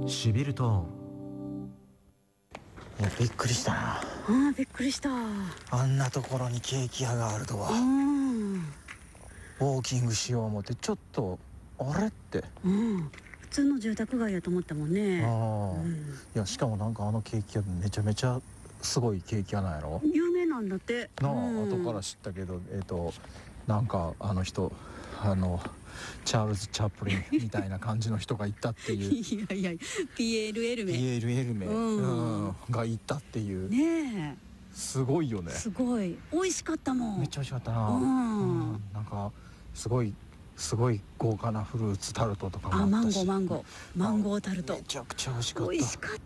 しびるとびっくりしたな。 びっくりした。 あんなところにケーキ屋があるとは。ウォーキングしよう思ってちょっとあれって、 普通の住宅街やと思ったもんね。 いやしかもなんかあのケーキ屋めちゃめちゃすごいケーキ屋なんやろ。 有名なんだってなあ、後から知ったけどなんかあの人チャールズ・チャップリンみたいな感じの人がいたっていういやいやピエール・エルメがいたっていうね。 すごいよね。 すごい美味しかったもん。 めっちゃ美味しかったな。なんかすごい豪華なフルーツタルトとかもあったし、 マンゴータルトめちゃくちゃ美味しかった。 美味しかった。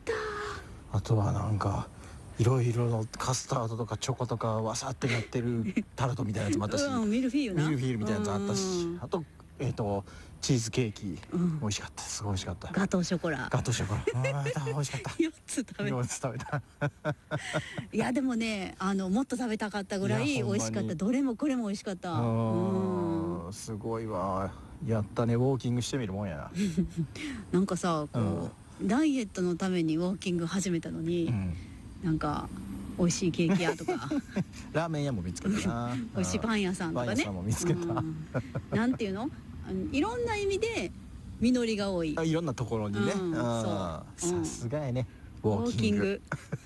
あとはなんかいろいろのカスタードとかチョコとかわさってなってるタルトみたいなやつもあったし、 ミルフィーユみたいなやつあったし、あとチーズケーキ、美味しかった。すごい美味しかった。 ガトーショコラ美味しかった 4つ食べたいやでもねもっと食べたかったぐらい美味しかった。どれもこれも美味しかった。 すごいわ。やったね。ウォーキングしてみるもんやななんかさダイエットのためにウォーキング始めたのに、なんか美味しいケーキ屋とかラーメン屋も見つけたな美味しいパン屋さんとかね。 パン屋さんも見つけた。 なんていうの、いろんな意味で実りが多い。 いろんなところにね。さすがやね、ウォーキング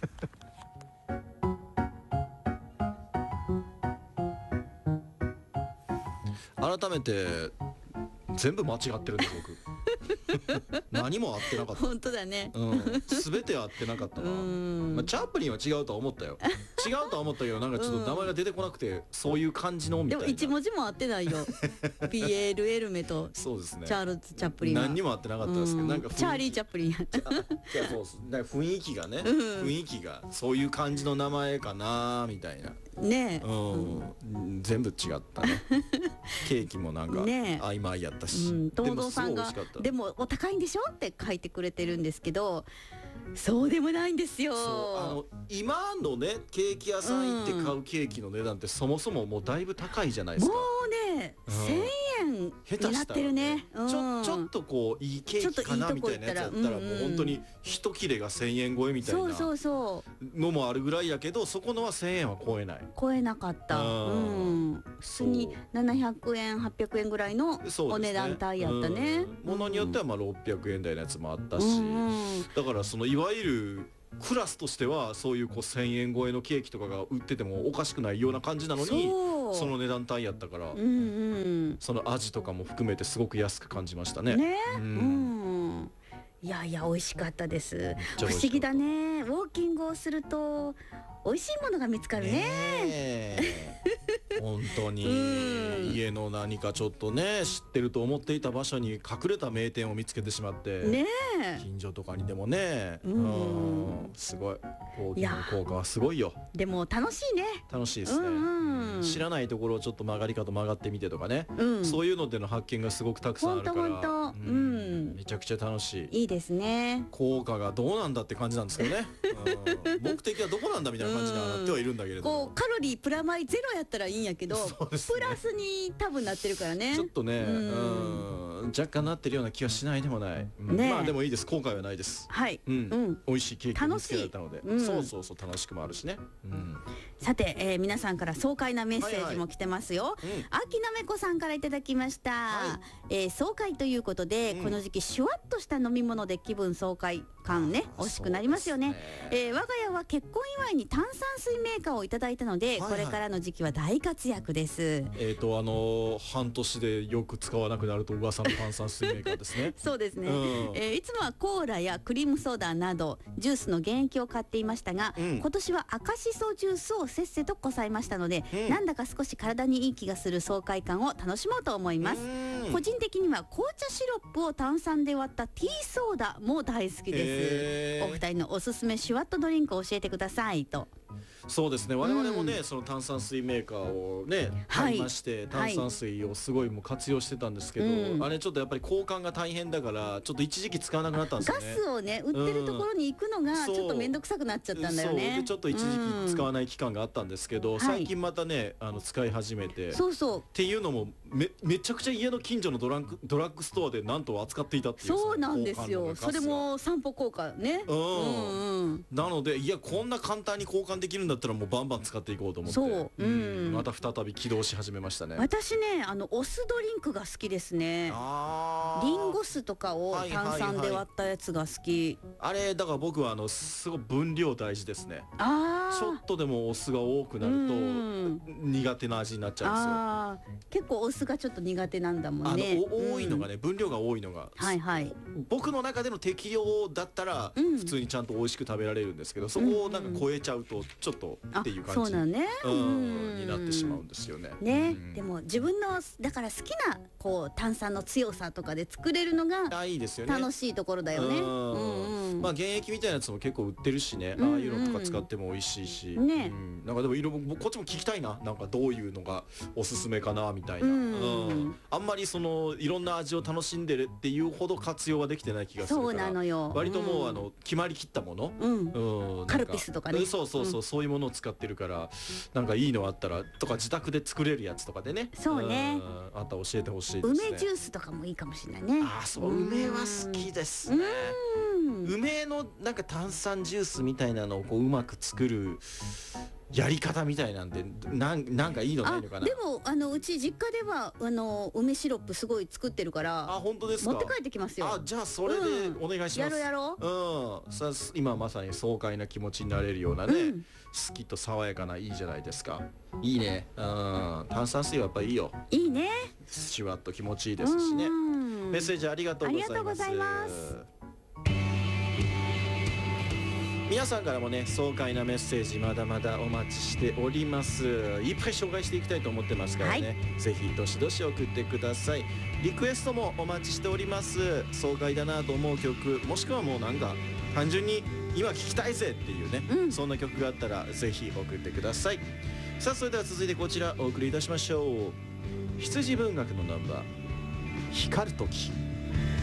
改めて全部間違ってるんで僕何も合ってなかった。 本当だね。 全て合ってなかったな。チャップリンは違うとは思ったよ。違うとは思ったけどなんかちょっと名前が出てこなくて、そういう感じのみたいな。 でも一文字も合ってないよピエール・エルメとそうですね、 チャールズ・チャップリンは何にも合ってなかったですけど、なんかチャーリー・チャップリンやったそうっす。なんか雰囲気がね、雰囲気がそういう感じの名前かなみたいなね。 全部違ったねケーキもなんか曖昧やったし、 東堂さんがでもお高いんでしょって書いてくれてるんですけど、そうでもないんですよ。 今のねケーキ屋さん行って買うケーキの値段ってそもそももうだいぶ高いじゃないですか。 もうね、1000円になってるね。 ちょっとこういいケーキかなみたいなやつやったらもう本当に一切れが1000円超えみたいなのもあるぐらいやけど、そこのは1000円は超えない。 超えなかった。普通に700円800円ぐらいのお値段帯やったね。 ものによってはまあ600円台のやつもあったし、だからいわゆるクラスとしてはそういう1000円超えのケーキとかが売っててもおかしくないような感じなのに、その値段帯やったから、その味とかも含めてすごく安く感じましたね。 いやいや美味しかったです。不思議だね。ウォーキングをすると美味しいものが見つかるね。 本当に家の何かちょっとね知ってると思っていた場所に隠れた名店を見つけてしまって、近所とかにでもね、すごいウォーキング効果はすごいよ。でも楽しいね。楽しいですね。知らないところをちょっと曲がり角曲がってみてとかね、そういうのでの発見がすごくたくさんあるからめちゃくちゃ楽しい。いいですね。効果がどうなんだって感じなんですけどね目的はどこなんだみたいな感じにはなってはいるんだけれども、カロリープラマイゼロやったらいいんやけど、プラスに多分なってるからね。ちょっとね若干なってるような気はしないでもない。まあでもいいです。後悔はないです。はい。美味しいケーキを見つけられたので、そう楽しくもあるしね。さて皆さんから爽快なメッセージも来てますよ。秋なめこさんからいただきました。爽快ということでこの時期シュワッとした飲み物で気分爽快感ね惜しくなりますよね。我が家は結婚祝いに炭酸水メーカーをいただいたので、これからの時期は大活躍です。半年でよく使わなくなると噂の炭酸水メーカーですねそうですね。いつもはコーラやクリームソーダなどジュースの原液を買っていましたが、今年は赤しそジュースをせっせとこさえましたので、なんだか少し体にいい気がする爽快感を楽しもうと思います。個人的には紅茶シロップを炭酸で割ったティーソーダも大好きです。お二人のおすすめシュワットドリンクを教えてくださいと。そうですね、我々もね、その炭酸水メーカーをね買いまして、炭酸水をすごいもう活用してたんですけど、あれちょっとやっぱり交換が大変だからちょっと一時期使わなくなったんですよね。ガスをね売ってるところに行くのがちょっと面倒くさくなっちゃったんだよね。そうでちょっと一時期使わない期間があったんですけど、最近またね使い始めて、っていうのもめちゃくちゃ家の近所のドラッグストアでなんと扱っていたっていう。 そうなんですよ。それも散歩効果ね。 なのでいやこんな簡単に交換できるんだったらもうバンバン使っていこうと思って、また再び起動し始めましたね。 私ねお酢ドリンクが好きですね。リンゴ酢とかを炭酸で割ったやつが好き。 あれだから僕はすごい分量大事ですね。ちょっとでもお酢が多くなると苦手な味になっちゃうんですよ。 結構お酢がちょっと苦手なんだもんね。 多いのがね、分量が多いのが、僕の中での適量だったら普通にちゃんと美味しく食べられるんですけど、そこをなんか超えちゃうとちょっとっていう感じになってしまうんですよね。 でも自分のだから好きなこう炭酸の強さとかで作れるのが楽しいところだよね。 まあ原液みたいなやつも結構売ってるしね、ああいうのとか使っても美味しいし、なんかでもこっちも聞きたいな、なんかどういうのがおすすめかなみたいな。あんまりいろんな味を楽しんでるっていうほど活用はできてない気がするから。そうなのよ。割ともう決まりきったもの、 カルピスとかね。 そういうものを使ってるから、なんかいいのあったらとか自宅で作れるやつとかでね。 そうね。 あったら教えてほしいですね。 梅ジュースとかもいいかもしれないね。 そう梅は好きですね。梅のなんか炭酸ジュースみたいなのをこううまく作るやり方みたいなんでなんかいいのないのかな。 でもうち実家では梅シロップすごい作ってるから。 本当ですか。 持って帰ってきますよ。 じゃあそれでお願いします。 やろう。今まさに爽快な気持ちになれるようなね、好きと爽やかないいじゃないですか。いいね。炭酸水はやっぱいいよ。 いいね。 シュワッと気持ちいいですしね。メッセージありがとうございます。皆さんからもね爽快なメッセージまだまだお待ちしております。いっぱい紹介していきたいと思ってますからね、ぜひどしどし送ってください。リクエストもお待ちしております。爽快だなと思う曲、もしくはもうなんか単純に今聴きたいぜっていうね、そんな曲があったらぜひ送ってください。さあそれでは続いてこちらお送りいたしましょう。羊文学のナンバー光る時。